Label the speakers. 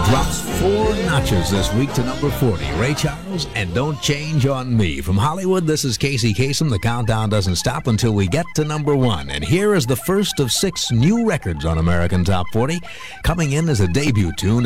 Speaker 1: drops 4 notches this week to number 40. Ray Charles and Don't Change on Me. From Hollywood, this is Casey Kasem. The countdown doesn't stop until we get to number 1. And here is the first of 6 new records on American Top 40. Coming in as a debut tune